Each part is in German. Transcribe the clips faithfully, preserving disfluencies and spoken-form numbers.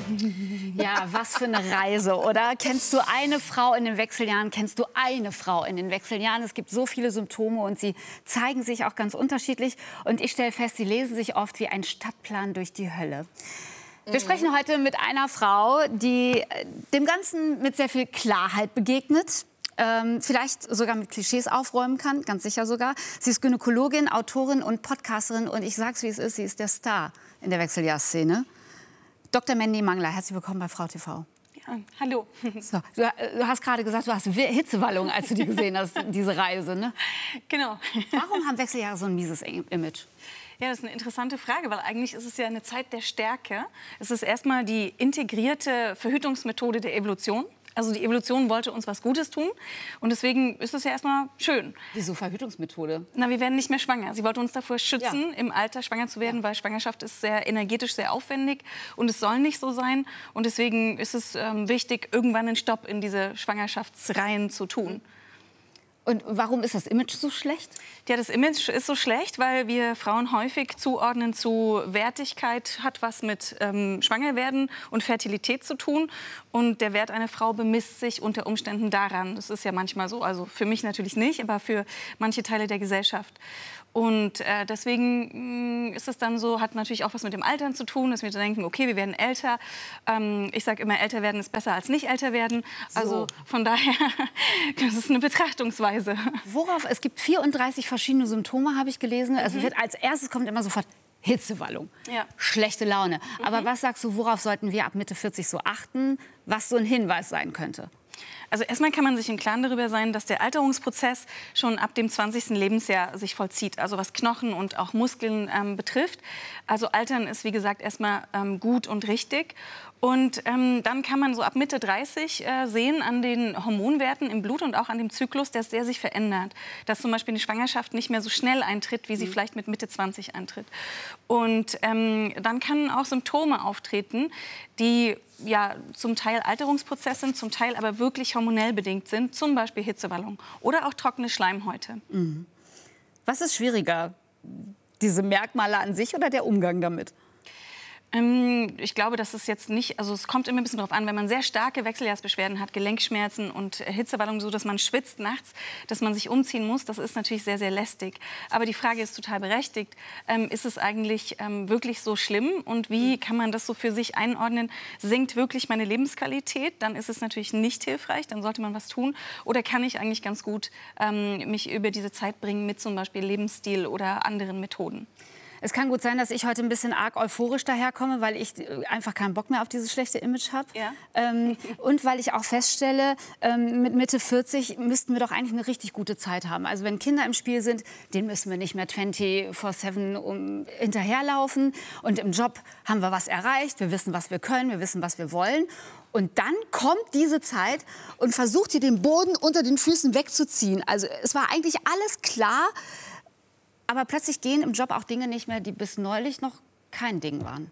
Ja, was für eine Reise, oder? Kennst du eine Frau in den Wechseljahren? Kennst du eine Frau in den Wechseljahren? Es gibt so viele Symptome und sie zeigen sich auch ganz unterschiedlich. Und ich stelle fest, sie lesen sich oft wie ein Stadtplan durch die Hölle. Wir sprechen heute mit einer Frau, die dem Ganzen mit sehr viel Klarheit begegnet. Ähm, vielleicht sogar mit Klischees aufräumen kann, ganz sicher sogar. Sie ist Gynäkologin, Autorin und Podcasterin. Und ich sag's, wie es ist, sie ist der Star in der Wechseljahrsszene. Doktor Mandy Mangler, herzlich willkommen bei Frau T V. Ja, hallo. So, du, du hast gerade gesagt, du hast Hitzewallungen, als du die gesehen hast, diese Reise, ne? Genau. Warum haben Wechseljahre so ein mieses Image? Ja, das ist eine interessante Frage, weil eigentlich ist es ja eine Zeit der Stärke. Es ist erstmal die integrierte Verhütungsmethode der Evolution. Also die Evolution wollte uns was Gutes tun und deswegen ist es ja erstmal schön. Wieso Verhütungsmethode? Na, wir werden nicht mehr schwanger. Sie wollte uns davor schützen, ja. im Alter schwanger zu werden, ja. weil Schwangerschaft ist sehr energetisch, sehr aufwendig und es soll nicht so sein. Und deswegen ist es ähm, wichtig, irgendwann einen Stopp in diese Schwangerschaftsreihen zu tun. Und warum ist das Image so schlecht? Ja, das Image ist so schlecht, weil wir Frauen häufig zuordnen zu Wertigkeit, hat was mit ähm, Schwangerwerden und Fertilität zu tun. Und der Wert einer Frau bemisst sich unter Umständen daran. Das ist ja manchmal so, also für mich natürlich nicht, aber für manche Teile der Gesellschaft. Und äh, deswegen mh, ist es dann so, hat natürlich auch was mit dem Altern zu tun, dass wir denken, okay, wir werden älter. Ähm, ich sage immer, älter werden ist besser als nicht älter werden. So. Also von daher, das ist eine Betrachtungsweise. Worauf? Es gibt vierunddreißig verschiedene Symptome, habe ich gelesen. Also mhm. wird, als erstes kommt immer sofort Hitzewallung, ja. schlechte Laune. Mhm. Aber was sagst du, worauf sollten wir ab Mitte vierzig so achten, was so ein Hinweis sein könnte? Also erstmal kann man sich im Klaren darüber sein, dass der Alterungsprozess schon ab dem zwanzigsten Lebensjahr sich vollzieht, also was Knochen und auch Muskeln ähm, betrifft. Also Altern ist, wie gesagt, erstmal ähm, gut und richtig. Und ähm, dann kann man so ab Mitte dreißig äh, sehen an den Hormonwerten im Blut und auch an dem Zyklus, dass der sich verändert. Dass zum Beispiel eine Schwangerschaft nicht mehr so schnell eintritt, wie sie mhm. vielleicht mit Mitte zwanzig eintritt. Und ähm, dann können auch Symptome auftreten, die ja zum Teil Alterungsprozess sind, zum Teil aber wirklich hormonell bedingt sind. Zum Beispiel Hitzewallung oder auch trockene Schleimhäute. Mhm. Was ist schwieriger, diese Merkmale an sich oder der Umgang damit? Ich glaube, dass es jetzt nicht, also es kommt immer ein bisschen darauf an, wenn man sehr starke Wechseljahrsbeschwerden hat, Gelenkschmerzen und Hitzewallung, so dass man schwitzt nachts, dass man sich umziehen muss, das ist natürlich sehr, sehr lästig. Aber die Frage ist total berechtigt, ähm, ist es eigentlich ähm, wirklich so schlimm und wie kann man das so für sich einordnen? Sinkt wirklich meine Lebensqualität? Dann ist es natürlich nicht hilfreich, dann sollte man was tun. Oder kann ich eigentlich ganz gut ähm, mich über diese Zeit bringen mit zum Beispiel Lebensstil oder anderen Methoden? Es kann gut sein, dass ich heute ein bisschen arg euphorisch daherkomme, weil ich einfach keinen Bock mehr auf dieses schlechte Image habe. Ja. Ähm, und weil ich auch feststelle, ähm, mit Mitte vierzig müssten wir doch eigentlich eine richtig gute Zeit haben. Also wenn Kinder im Spiel sind, denen müssen wir nicht mehr vierundzwanzig sieben um, hinterherlaufen. Und im Job haben wir was erreicht, wir wissen, was wir können, wir wissen, was wir wollen. Und dann kommt diese Zeit und versucht ihr den Boden unter den Füßen wegzuziehen. Also es war eigentlich alles klar. Aber plötzlich gehen im Job auch Dinge nicht mehr, die bis neulich noch kein Ding waren.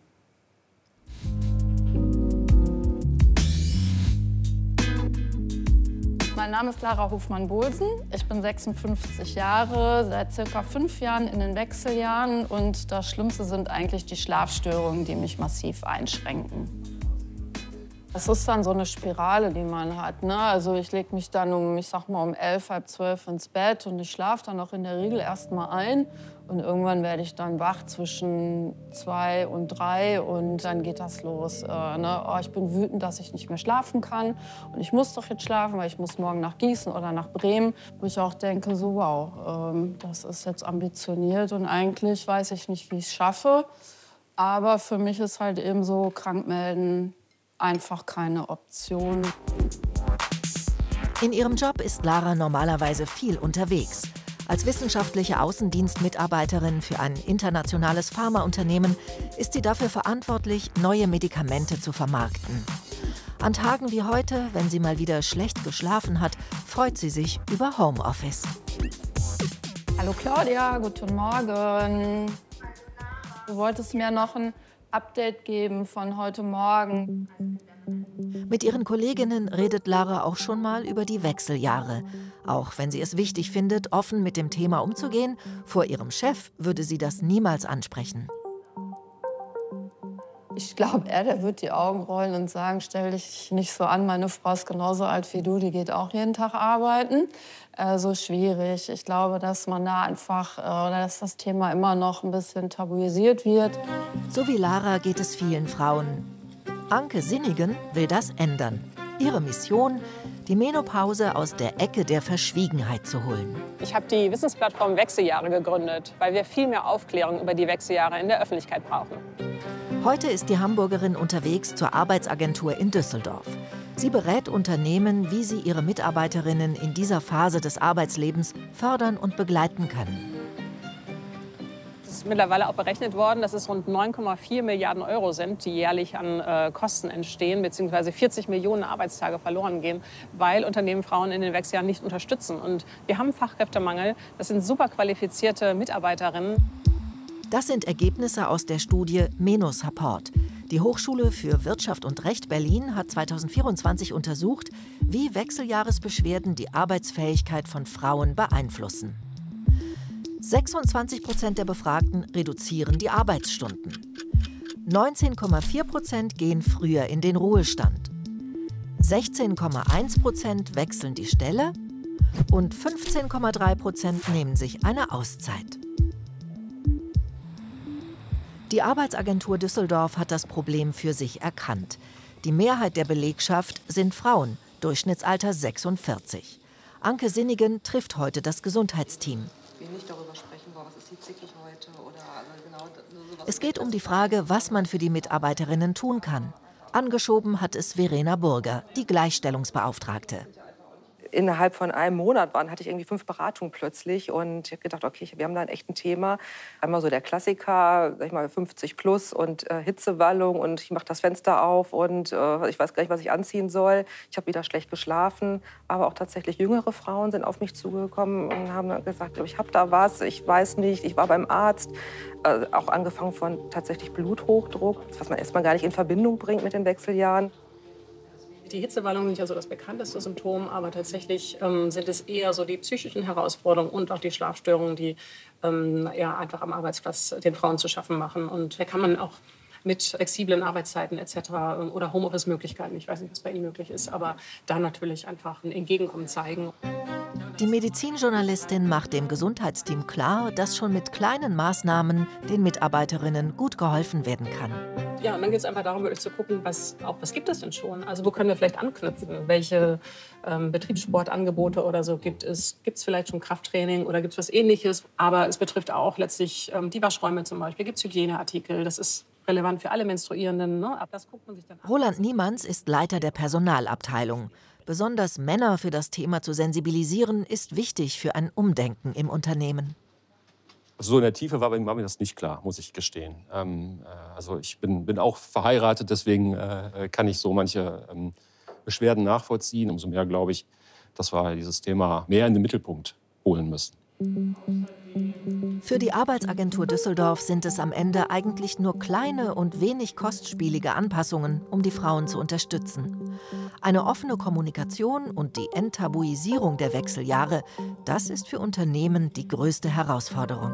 Mein Name ist Lara Hofmann-Bohlsen. Ich bin sechsundfünfzig Jahre, seit circa fünf Jahren in den Wechseljahren. Und das Schlimmste sind eigentlich die Schlafstörungen, die mich massiv einschränken. Es ist dann so eine Spirale, die man hat, ne? Also ich lege mich dann um, ich sag mal, um elf, halb zwölf ins Bett und ich schlafe dann auch in der Regel erst mal ein. Und irgendwann werde ich dann wach zwischen zwei und drei und dann geht das los. Äh, ne? Oh, ich bin wütend, dass ich nicht mehr schlafen kann und ich muss doch jetzt schlafen, weil ich muss morgen nach Gießen oder nach Bremen. Wo ich auch denke, so wow, ähm, das ist jetzt ambitioniert und eigentlich weiß ich nicht, wie ich es schaffe. Aber für mich ist halt eben so, krank melden einfach keine Option. In ihrem Job ist Lara normalerweise viel unterwegs. Als wissenschaftliche Außendienstmitarbeiterin für ein internationales Pharmaunternehmen ist sie dafür verantwortlich, neue Medikamente zu vermarkten. An Tagen wie heute, wenn sie mal wieder schlecht geschlafen hat, freut sie sich über Homeoffice. Hallo Claudia, guten Morgen. Du wolltest mir noch ein Update geben von heute Morgen. Mit ihren Kolleginnen redet Lara auch schon mal über die Wechseljahre. Auch wenn sie es wichtig findet, offen mit dem Thema umzugehen, vor ihrem Chef würde sie das niemals ansprechen. Ich glaube, er, der wird die Augen rollen und sagen, stell dich nicht so an, meine Frau ist genauso alt wie du, die geht auch jeden Tag arbeiten. Äh, so schwierig. Ich glaube, dass man da einfach, äh, oder dass das Thema immer noch ein bisschen tabuisiert wird. So wie Lara geht es vielen Frauen. Anke Sinnigen will das ändern. Ihre Mission, die Menopause aus der Ecke der Verschwiegenheit zu holen. Ich habe die Wissensplattform Wechseljahre gegründet, weil wir viel mehr Aufklärung über die Wechseljahre in der Öffentlichkeit brauchen. Heute ist die Hamburgerin unterwegs zur Arbeitsagentur in Düsseldorf. Sie berät Unternehmen, wie sie ihre Mitarbeiterinnen in dieser Phase des Arbeitslebens fördern und begleiten können. Es ist mittlerweile auch berechnet worden, dass es rund neun Komma vier Milliarden Euro sind, die jährlich an äh, Kosten entstehen, beziehungsweise vierzig Millionen Arbeitstage verloren gehen, weil Unternehmen Frauen in den Wechseljahren nicht unterstützen. Und wir haben Fachkräftemangel. Das sind super qualifizierte Mitarbeiterinnen. Das sind Ergebnisse aus der Studie Meno-Support. Die Hochschule für Wirtschaft und Recht Berlin hat zweitausendvierundzwanzig untersucht, wie Wechseljahresbeschwerden die Arbeitsfähigkeit von Frauen beeinflussen. sechsundzwanzig Prozent der Befragten reduzieren die Arbeitsstunden. neunzehn Komma vier Prozent gehen früher in den Ruhestand. sechzehn Komma eins Prozent wechseln die Stelle und fünfzehn Komma drei Prozent nehmen sich eine Auszeit. Die Arbeitsagentur Düsseldorf hat das Problem für sich erkannt. Die Mehrheit der Belegschaft sind Frauen, Durchschnittsalter sechsundvierzig. Anke Sinnigen trifft heute das Gesundheitsteam. Es geht um die Frage, was man für die Mitarbeiterinnen tun kann. Angeschoben hat es Verena Burger, die Gleichstellungsbeauftragte. Innerhalb von einem Monat waren, hatte ich irgendwie fünf Beratungen plötzlich und ich habe gedacht, okay, wir haben da ein echtes Thema. Einmal so der Klassiker, sag ich mal fünfzig plus und äh, Hitzewallung und ich mache das Fenster auf und äh, ich weiß gar nicht, was ich anziehen soll. Ich habe wieder schlecht geschlafen, aber auch tatsächlich jüngere Frauen sind auf mich zugekommen und haben gesagt, ich habe da was, ich weiß nicht, ich war beim Arzt. Äh, auch angefangen von tatsächlich Bluthochdruck, was man erstmal gar nicht in Verbindung bringt mit den Wechseljahren. Die Hitzewallungen sind ja so das bekannteste Symptom, aber tatsächlich ähm, sind es eher so die psychischen Herausforderungen und auch die Schlafstörungen, die ähm, ja, einfach am Arbeitsplatz den Frauen zu schaffen machen. Und da kann man auch mit flexiblen Arbeitszeiten et cetera oder Homeoffice-Möglichkeiten, ich weiß nicht, was bei Ihnen möglich ist, aber da natürlich einfach ein Entgegenkommen zeigen. Die Medizinjournalistin macht dem Gesundheitsteam klar, dass schon mit kleinen Maßnahmen den Mitarbeiterinnen gut geholfen werden kann. Ja, und dann geht es einfach darum, wirklich zu gucken, was, auch, was gibt es denn schon? Also wo können wir vielleicht anknüpfen? Welche ähm, Betriebssportangebote oder so gibt es? Gibt es vielleicht schon Krafttraining oder gibt es was Ähnliches? Aber es betrifft auch letztlich ähm, die Waschräume zum Beispiel. Gibt es Hygieneartikel? Das ist relevant für alle Menstruierenden. Ne? Aber das guckt man sich dann an. Roland Niemanns ist Leiter der Personalabteilung. Besonders Männer für das Thema zu sensibilisieren, ist wichtig für ein Umdenken im Unternehmen. So in der Tiefe war, war mir das nicht klar, muss ich gestehen. Ähm, äh, also ich bin, bin auch verheiratet, deswegen äh, kann ich so manche ähm, Beschwerden nachvollziehen. Umso mehr glaube ich, dass wir dieses Thema mehr in den Mittelpunkt holen müssen. Für die Arbeitsagentur Düsseldorf sind es am Ende eigentlich nur kleine und wenig kostspielige Anpassungen, um die Frauen zu unterstützen. Eine offene Kommunikation und die Enttabuisierung der Wechseljahre, das ist für Unternehmen die größte Herausforderung.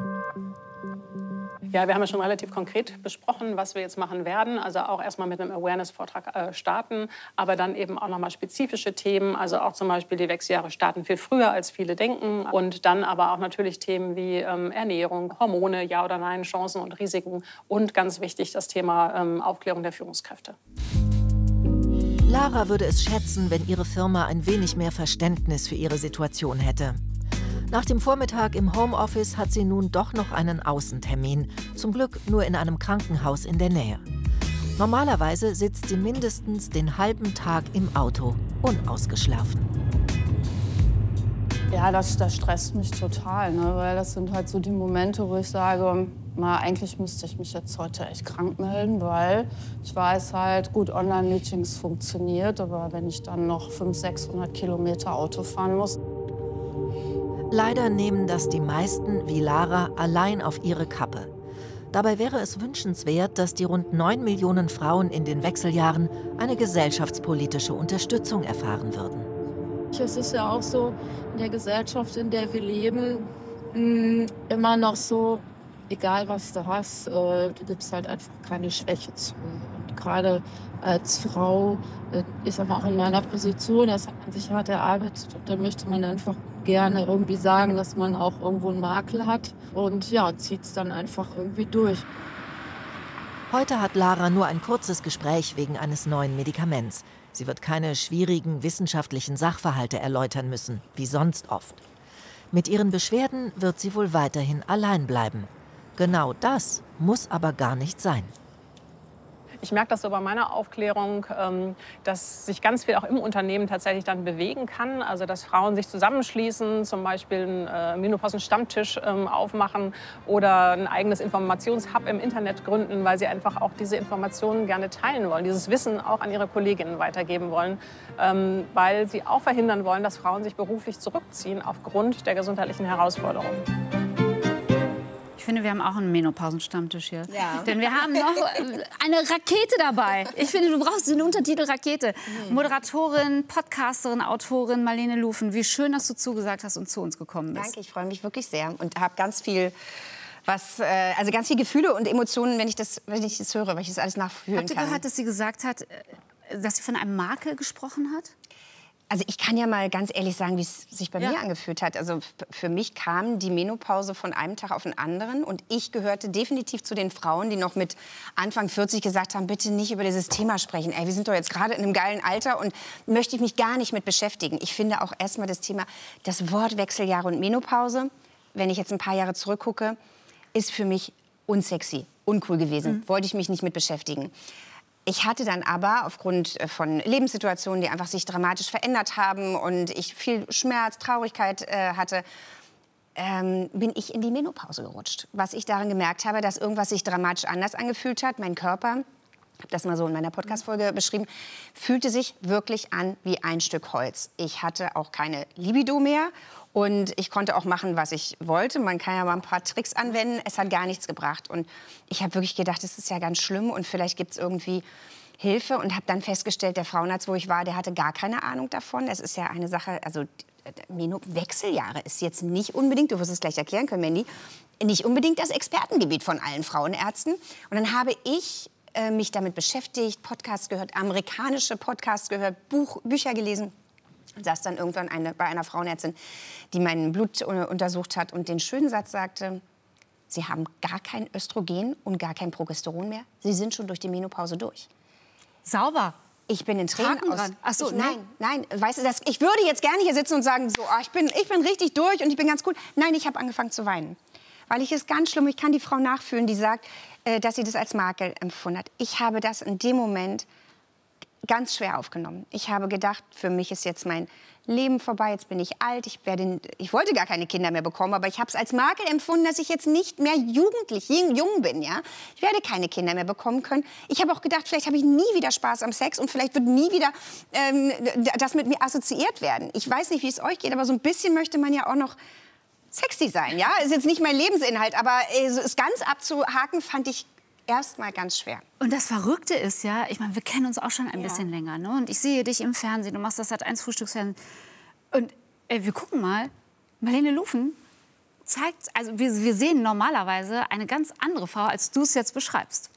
Ja, wir haben ja schon relativ konkret besprochen, was wir jetzt machen werden. Also auch erstmal mit einem Awareness-Vortrag äh, starten, aber dann eben auch nochmal spezifische Themen. Also auch zum Beispiel die Wechseljahre starten viel früher, als viele denken. Und dann aber auch natürlich Themen wie ähm, Ernährung, Hormone, ja oder nein, Chancen und Risiken. Und ganz wichtig das Thema ähm, Aufklärung der Führungskräfte. Lara würde es schätzen, wenn ihre Firma ein wenig mehr Verständnis für ihre Situation hätte. Nach dem Vormittag im Homeoffice hat sie nun doch noch einen Außentermin. Zum Glück nur in einem Krankenhaus in der Nähe. Normalerweise sitzt sie mindestens den halben Tag im Auto, unausgeschlafen. Ja, das, das stresst mich total, ne? Weil das sind halt so die Momente, wo ich sage, na, eigentlich müsste ich mich jetzt heute echt krank melden, weil ich weiß halt, gut, Online-Meetings funktioniert, aber wenn ich dann noch fünfhundert, sechshundert Kilometer Auto fahren muss. Leider nehmen das die meisten, wie Lara, allein auf ihre Kappe. Dabei wäre es wünschenswert, dass die rund neun Millionen Frauen in den Wechseljahren eine gesellschaftspolitische Unterstützung erfahren würden. Es ist ja auch so, in der Gesellschaft, in der wir leben, immer noch so egal was du hast, äh, du gibst halt einfach keine Schwäche zu. Und gerade als Frau, äh, ich sag mal auch in meiner Position, das hat man sich hart erarbeitet. Und da möchte man einfach gerne irgendwie sagen, dass man auch irgendwo einen Makel hat. Und ja, zieht es dann einfach irgendwie durch. Heute hat Lara nur ein kurzes Gespräch wegen eines neuen Medikaments. Sie wird keine schwierigen wissenschaftlichen Sachverhalte erläutern müssen, wie sonst oft. Mit ihren Beschwerden wird sie wohl weiterhin allein bleiben. Genau das muss aber gar nicht sein. Ich merke das so bei meiner Aufklärung, dass sich ganz viel auch im Unternehmen tatsächlich dann bewegen kann. Also dass Frauen sich zusammenschließen, zum Beispiel einen Menopausen-Stammtisch aufmachen oder ein eigenes Informationshub im Internet gründen, weil sie einfach auch diese Informationen gerne teilen wollen, dieses Wissen auch an ihre Kolleginnen weitergeben wollen, weil sie auch verhindern wollen, dass Frauen sich beruflich zurückziehen aufgrund der gesundheitlichen Herausforderungen. Ich finde, wir haben auch einen Menopausen-Stammtisch hier. Ja. Denn wir haben noch eine Rakete dabei. Ich finde, du brauchst den Untertitel Rakete. Mhm. Moderatorin, Podcasterin, Autorin Marlene Lufen. Wie schön, dass du zugesagt hast und zu uns gekommen bist. Danke, ich freue mich wirklich sehr und habe ganz viel, was, äh, also ganz viel Gefühle und Emotionen, wenn ich das, wenn ich das höre, weil ich das alles nachfühlen kann. Habt ihr gehört, dass sie gesagt hat, dass sie von einem Makel gesprochen hat? Also ich kann ja mal ganz ehrlich sagen, wie es sich bei ja. mir angefühlt hat. Also für mich kam die Menopause von einem Tag auf den anderen und ich gehörte definitiv zu den Frauen, die noch mit Anfang vierzig gesagt haben, bitte nicht über dieses Thema sprechen. Ey, wir sind doch jetzt gerade in einem geilen Alter und möchte ich mich gar nicht mit beschäftigen. Ich finde auch erstmal das Thema, das Wort Wechseljahre und Menopause, wenn ich jetzt ein paar Jahre zurückgucke, ist für mich unsexy, uncool gewesen. Mhm. Wollte ich mich nicht mit beschäftigen. Ich hatte dann aber aufgrund von Lebenssituationen, die einfach sich dramatisch verändert haben und ich viel Schmerz, Traurigkeit äh, hatte, ähm, bin ich in die Menopause gerutscht. Was ich daran gemerkt habe, dass irgendwas sich dramatisch anders angefühlt hat. Mein Körper, ich habe das mal so in meiner Podcast-Folge beschrieben, fühlte sich wirklich an wie ein Stück Holz. Ich hatte auch keine Libido mehr und ich konnte auch machen, was ich wollte. Man kann ja mal ein paar Tricks anwenden. Es hat gar nichts gebracht. Und ich habe wirklich gedacht, das ist ja ganz schlimm und vielleicht gibt es irgendwie Hilfe. Und habe dann festgestellt, der Frauenarzt, wo ich war, der hatte gar keine Ahnung davon. Es ist ja eine Sache, also Wechseljahre ist jetzt nicht unbedingt, du wirst es gleich erklären können, Mandy, nicht unbedingt das Expertengebiet von allen Frauenärzten. Und dann habe ich äh, mich damit beschäftigt, Podcasts gehört, amerikanische Podcasts gehört, Buch, Bücher gelesen. Und saß dann irgendwann eine, bei einer Frauenärztin, die mein Blut untersucht hat und den schönen Satz sagte, Sie haben gar kein Östrogen und gar kein Progesteron mehr. Sie sind schon durch die Menopause durch. Sauber. Ich bin in Tränen Haken aus. dran. Ach so, ich, nein, nein, weißt du, das, ich würde jetzt gerne hier sitzen und sagen, so, oh, ich, bin, ich bin richtig durch und ich bin ganz gut. Nein, ich habe angefangen zu weinen. Weil ich es ganz schlimm, ich kann die Frau nachfühlen, die sagt, äh, dass sie das als Makel empfunden hat. Ich habe das in dem Moment ganz schwer aufgenommen. Ich habe gedacht, für mich ist jetzt mein Leben vorbei, jetzt bin ich alt, ich, werde, ich wollte gar keine Kinder mehr bekommen, aber ich habe es als Makel empfunden, dass ich jetzt nicht mehr jugendlich, jung bin. Ja? Ich werde keine Kinder mehr bekommen können. Ich habe auch gedacht, vielleicht habe ich nie wieder Spaß am Sex und vielleicht wird nie wieder ähm, das mit mir assoziiert werden. Ich weiß nicht, wie es euch geht, aber so ein bisschen möchte man ja auch noch sexy sein. Ja? Ist jetzt nicht mein Lebensinhalt, aber äh, es ganz abzuhaken, fand ich erstmal ganz schwer. Und das Verrückte ist ja, ich meine, wir kennen uns auch schon ein ja. bisschen länger, ne? Und ich sehe dich im Fernsehen, du machst das Sat eins Frühstücksfernsehen. Und ey, wir gucken mal, Marlene Lufen zeigt, also wir, wir sehen normalerweise eine ganz andere Frau, als du es jetzt beschreibst.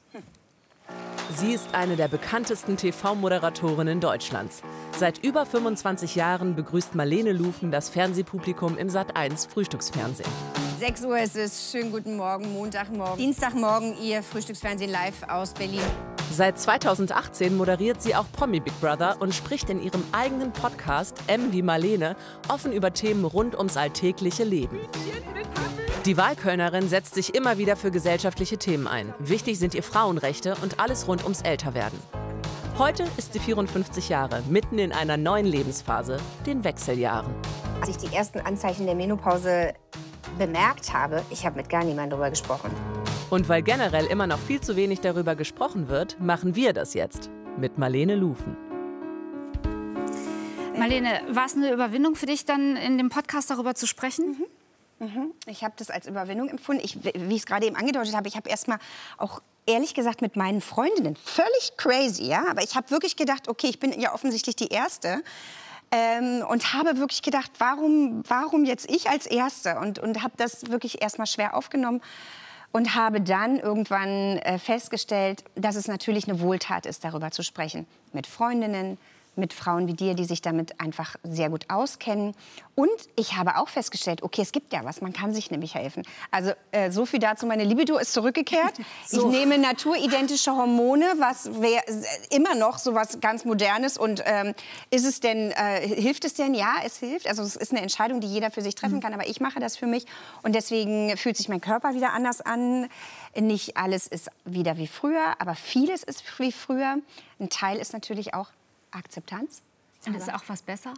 Sie ist eine der bekanntesten T V-Moderatorinnen Deutschlands. Seit über fünfundzwanzig Jahren begrüßt Marlene Lufen das Fernsehpublikum im Sat eins Frühstücksfernsehen. sechs Uhr ist es. Schönen guten Morgen, Montagmorgen. Dienstagmorgen, Ihr Frühstücksfernsehen live aus Berlin. Seit zweitausendachtzehn moderiert sie auch Promi Big Brother und spricht in ihrem eigenen Podcast M wie Marlene offen über Themen rund ums alltägliche Leben. Die Wahlkölnerin setzt sich immer wieder für gesellschaftliche Themen ein. Wichtig sind ihr Frauenrechte und alles rund ums Älterwerden. Heute ist sie vierundfünfzig Jahre, mitten in einer neuen Lebensphase, den Wechseljahren. Als ich die ersten Anzeichen der Menopause bemerkt habe, ich habe mit gar niemandem darüber gesprochen. Und weil generell immer noch viel zu wenig darüber gesprochen wird, machen wir das jetzt mit Marlene Lufen. Marlene, war es eine Überwindung für dich, dann in dem Podcast darüber zu sprechen? Mhm. Mhm. Ich habe das als Überwindung empfunden. Ich, wie ich es gerade eben angedeutet habe, ich habe erst mal auch ehrlich gesagt mit meinen Freundinnen, völlig crazy, ja, aber ich habe wirklich gedacht, okay, ich bin ja offensichtlich die Erste. Ähm, und habe wirklich gedacht, warum, warum jetzt ich als Erste? Und, und habe das wirklich erst mal schwer aufgenommen. Und habe dann irgendwann äh, festgestellt, dass es natürlich eine Wohltat ist, darüber zu sprechen. Mit Freundinnen, mit Frauen wie dir, die sich damit einfach sehr gut auskennen. Und ich habe auch festgestellt, okay, es gibt ja was, man kann sich nämlich helfen. Also äh, so viel dazu, meine Libido ist zurückgekehrt. So. Ich nehme naturidentische Hormone, was wär, immer noch so was ganz Modernes. Und ähm, ist es denn, äh, hilft es denn? Ja, es hilft. Also es ist eine Entscheidung, die jeder für sich treffen kann, aber ich mache das für mich. Und deswegen fühlt sich mein Körper wieder anders an. Nicht alles ist wieder wie früher, aber vieles ist wie früher. Ein Teil ist natürlich auch Akzeptanz. Und ist auch was besser?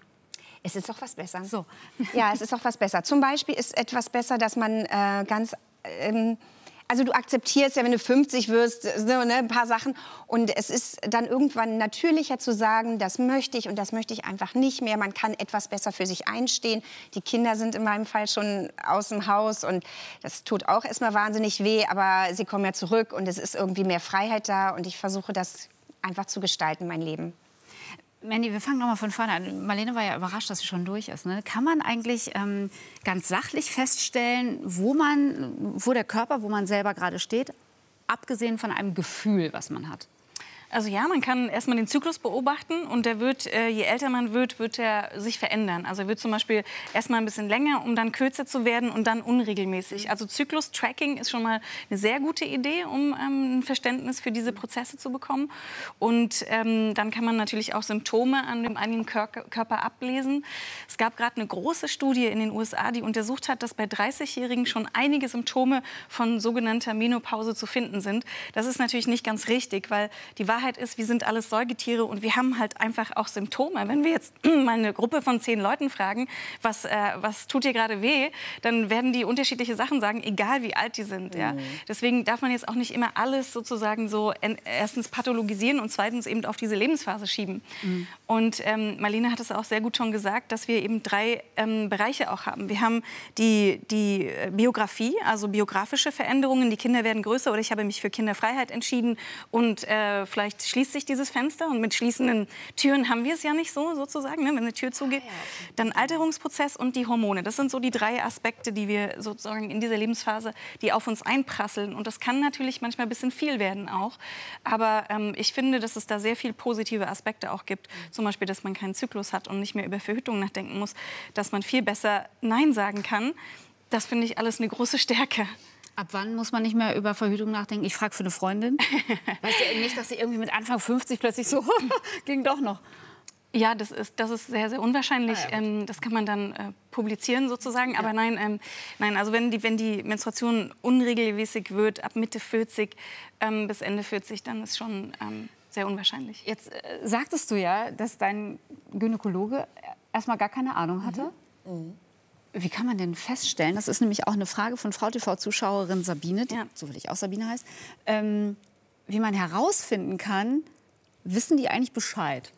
Es ist auch was besser. So. Ja, es ist auch was besser. Zum Beispiel ist etwas besser, dass man äh, ganz... Ähm, also du akzeptierst ja, wenn du fünfzig wirst, so, ne, ein paar Sachen. Und es ist dann irgendwann natürlicher zu sagen, das möchte ich und das möchte ich einfach nicht mehr. Man kann etwas besser für sich einstehen. Die Kinder sind in meinem Fall schon aus dem Haus und das tut auch erstmal wahnsinnig weh. Aber sie kommen ja zurück und es ist irgendwie mehr Freiheit da. Und ich versuche das einfach zu gestalten, mein Leben. Mandy, wir fangen noch mal von vorne an. Marlene war ja überrascht, dass sie schon durch ist. Ne? Kann man eigentlich ähm, ganz sachlich feststellen, wo man, wo der Körper, wo man selber gerade steht, abgesehen von einem Gefühl, was man hat? Also ja, man kann erstmal den Zyklus beobachten und der wird, äh, je älter man wird, wird er sich verändern. Also er wird zum Beispiel erstmal ein bisschen länger, um dann kürzer zu werden und dann unregelmäßig. Also Zyklus-Tracking ist schon mal eine sehr gute Idee, um ähm, ein Verständnis für diese Prozesse zu bekommen. Und ähm, dann kann man natürlich auch Symptome an dem eigenen Körper, Körper ablesen. Es gab gerade eine große Studie in den U S A, die untersucht hat, dass bei dreißigjährigen schon einige Symptome von sogenannter Menopause zu finden sind. Das ist natürlich nicht ganz richtig, weil die Wahrheit ist, wir sind alles Säugetiere und wir haben halt einfach auch Symptome. Wenn wir jetzt mal eine Gruppe von zehn Leuten fragen, was, äh, was tut dir gerade weh, dann werden die unterschiedliche Sachen sagen, egal wie alt die sind. Mhm. Ja. Deswegen darf man jetzt auch nicht immer alles sozusagen so erstens pathologisieren und zweitens eben auf diese Lebensphase schieben. Mhm. Und ähm, Marlene hat es auch sehr gut schon gesagt, dass wir eben drei ähm, Bereiche auch haben. Wir haben die, die Biografie, also biografische Veränderungen. Die Kinder werden größer oder ich habe mich für Kinderfreiheit entschieden und äh, vielleicht schließt sich dieses Fenster und mit schließenden Türen haben wir es ja nicht so, sozusagen, ne, wenn eine Tür zugeht. Dann Alterungsprozess und die Hormone. Das sind so die drei Aspekte, die wir sozusagen in dieser Lebensphase, die auf uns einprasseln. Und das kann natürlich manchmal ein bisschen viel werden auch. Aber ähm, ich finde, dass es da sehr viele positive Aspekte auch gibt. Zum Beispiel, dass man keinen Zyklus hat und nicht mehr über Verhütung nachdenken muss. Dass man viel besser Nein sagen kann. Das finde ich alles eine große Stärke. Ab wann muss man nicht mehr über Verhütung nachdenken? Ich frage für eine Freundin. Weißt du nicht, dass sie irgendwie mit Anfang fünfzig plötzlich so ging doch noch? Ja, das ist, das ist sehr, sehr unwahrscheinlich. Ah, ja, ähm, das kann man dann äh, publizieren sozusagen. Ja. Aber nein, ähm, nein, also wenn die, wenn die Menstruation unregelmäßig wird, ab Mitte vierzig ähm, bis Ende vierzig, dann ist schon ähm, sehr unwahrscheinlich. Jetzt äh, sagtest du ja, dass dein Gynäkologe erstmal gar keine Ahnung hatte. Mhm. Mhm. Wie kann man denn feststellen, das ist nämlich auch eine Frage von Frau T V-Zuschauerin Sabine, die, ja. so will ich auch Sabine heißt, ähm, wie man herausfinden kann, wissen die eigentlich Bescheid?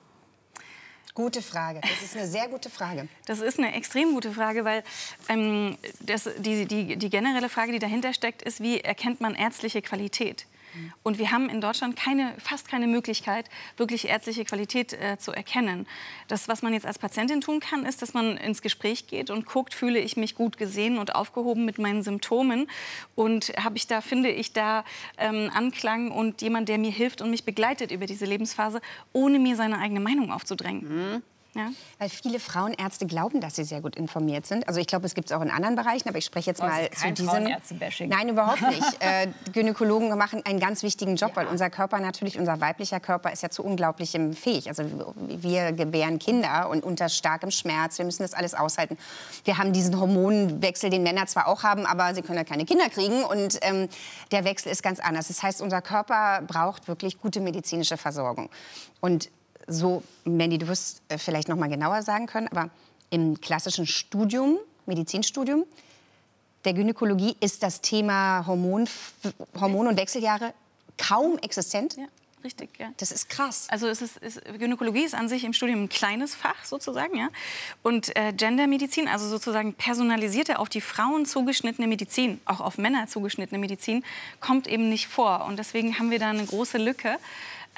Gute Frage. Das ist eine sehr gute Frage. Das ist eine extrem gute Frage, weil ähm, das, die, die, die generelle Frage, die dahinter steckt, ist, wie erkennt man ärztliche Qualität? Und wir haben in Deutschland keine, fast keine Möglichkeit, wirklich ärztliche Qualität äh, zu erkennen. Das, was man jetzt als Patientin tun kann, ist, dass man ins Gespräch geht und guckt, fühle ich mich gut gesehen und aufgehoben mit meinen Symptomen? Und habe ich da, finde ich da ähm, Anklang und jemand, der mir hilft und mich begleitet über diese Lebensphase, ohne mir seine eigene Meinung aufzudrängen? Mhm. Ja. Weil viele Frauenärzte glauben, dass sie sehr gut informiert sind. Also ich glaube, es gibt es auch in anderen Bereichen, aber ich spreche jetzt oh, mal zu diesem. Nein, überhaupt nicht. äh, Gynäkologen machen einen ganz wichtigen Job, ja. weil unser Körper natürlich, unser weiblicher Körper ist ja zu Unglaublichem fähig. Also wir gebären Kinder und unter starkem Schmerz. Wir müssen das alles aushalten. Wir haben diesen Hormonwechsel, den Männer zwar auch haben, aber sie können ja keine Kinder kriegen und ähm, der Wechsel ist ganz anders. Das heißt, unser Körper braucht wirklich gute medizinische Versorgung. Und so, Mandy, du wirst äh, vielleicht noch mal genauer sagen können, aber im klassischen Studium, Medizinstudium der Gynäkologie ist das Thema Hormon, Hormon- und Wechseljahre kaum existent. Ja, richtig, ja. Das ist krass. Also es ist, es, Gynäkologie ist an sich im Studium ein kleines Fach sozusagen, ja. Und äh, Gendermedizin, also sozusagen personalisierte, auf die Frauen zugeschnittene Medizin, auch auf Männer zugeschnittene Medizin, kommt eben nicht vor. Und deswegen haben wir da eine große Lücke.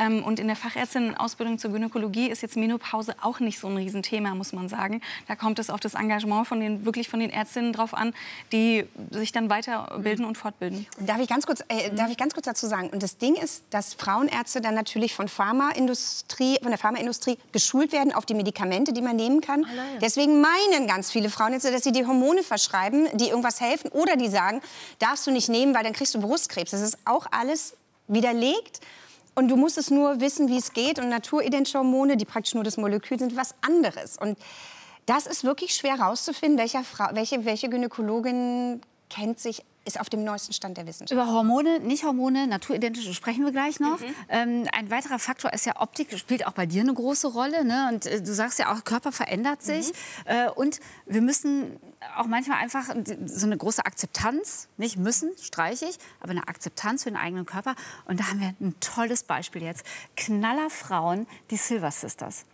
Ähm, und in der Fachärztinnenausbildung zur Gynäkologie ist jetzt Menopause auch nicht so ein Riesenthema, muss man sagen. Da kommt es auf das Engagement von den, wirklich von den Ärztinnen drauf an, die sich dann weiterbilden und fortbilden. Darf ich ganz kurz, äh, darf ich ganz kurz dazu sagen? Und das Ding ist, dass Frauenärzte dann natürlich von Pharmaindustrie, von der Pharmaindustrie geschult werden auf die Medikamente, die man nehmen kann. Allein. Deswegen meinen ganz viele Frauenärzte, dass sie die Hormone verschreiben, die irgendwas helfen, oder die sagen, darfst du nicht nehmen, weil dann kriegst du Brustkrebs. Das ist auch alles widerlegt. Und du musst es nur wissen, wie es geht. Und naturidentische Hormone, die praktisch nur das Molekül sind, was anderes. Und das ist wirklich schwer herauszufinden, welche, Frau, welche, welche Gynäkologin kennt sich, ist auf dem neuesten Stand der Wissenschaft. Über Hormone, nicht Hormone, naturidentische sprechen wir gleich noch. Mhm. Ähm, ein weiterer Faktor ist ja Optik, spielt auch bei dir eine große Rolle. Ne? Und äh, du sagst ja auch, Körper verändert sich. Mhm. Äh, und wir müssen auch manchmal einfach so eine große Akzeptanz, nicht müssen, streiche ich, aber eine Akzeptanz für den eigenen Körper. Und da haben wir ein tolles Beispiel jetzt. Knallerfrauen, die Silver Sisters.